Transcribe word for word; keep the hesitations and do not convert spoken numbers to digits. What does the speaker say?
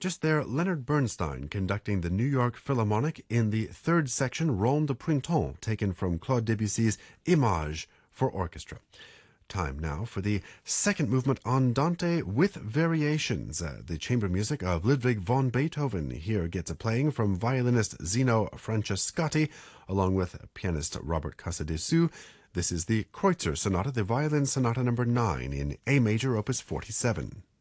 Just there, Leonard Bernstein conducting the New York Philharmonic in the third section, Ronde de Printemps, taken from Claude Debussy's Images for orchestra. Time now for the second movement, Andante with variations. Uh, the chamber music of Ludwig von Beethoven here gets a playing from violinist Zeno Francescatti, along with pianist Robert Casadessus. This is the Kreutzer Sonata, the violin sonata number nine in A major, opus forty-seven.